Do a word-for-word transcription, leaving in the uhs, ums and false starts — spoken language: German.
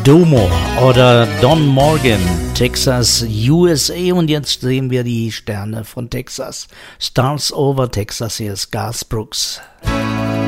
Domo oder Don Morgan, Texas, U S A. Und jetzt sehen wir die Sterne von Texas. Stars over Texas, hier ist Garth Brooks.